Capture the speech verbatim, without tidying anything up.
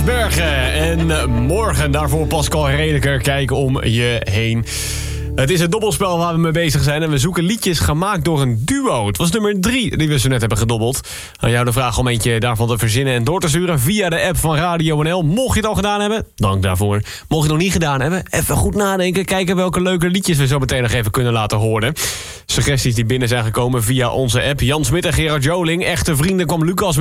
Bergen. En morgen daarvoor Pascal Redeker, Kijk om je heen. Het is het dobbelspel waar we mee bezig zijn. En we zoeken liedjes gemaakt door een duo. Het was nummer drie die we zo net hebben gedobbeld. Aan jou de vraag om eentje daarvan te verzinnen en door te sturen via de app van Radio N L. Mocht je het al gedaan hebben, dank daarvoor. Mocht je het nog niet gedaan hebben, even goed nadenken. Kijken welke leuke liedjes we zo meteen nog even kunnen laten horen. Suggesties die binnen zijn gekomen via onze app. Jan Smit en Gerard Joling. Echte vrienden kwam Lucas